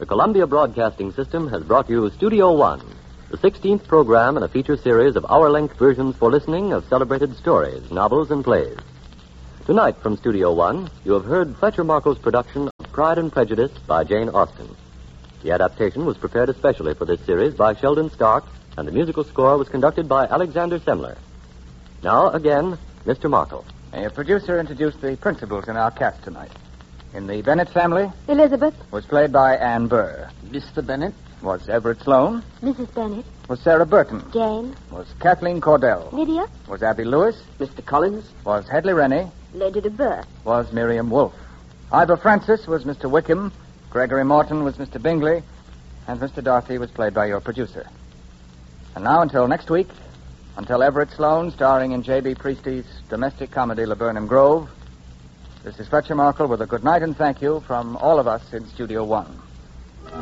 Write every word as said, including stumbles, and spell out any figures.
the Columbia Broadcasting System has brought you Studio One, the sixteenth program in a feature series of hour-length versions for listening of celebrated stories, novels, and plays. Tonight from Studio One, you have heard Fletcher Markle's production of Pride and Prejudice by Jane Austen. The adaptation was prepared especially for this series by Sheldon Stark, and the musical score was conducted by Alexander Semler. Now, again, Mister Markle. A producer introduced the principals in our cast tonight. In the Bennett family, Elizabeth. Was played by Ann Burr. Mister Bennett. Was Everett Sloane. Missus Bennett. Was Sarah Burton. Jane. Was Kathleen Cordell. Lydia. Was Abby Lewis. Mister Collins. Was Hedley Rennie. Lady de Burgh. Was Miriam Wolfe. Ivor Francis was Mister Wickham. Gregory Morton was Mister Bingley. And Mister Darcy was played by your producer. And now, until next week, until Everett Sloane, starring in J B. Priestley's domestic comedy, Laburnum Grove, this is Fletcher Markle with a good night and thank you from all of us in Studio One.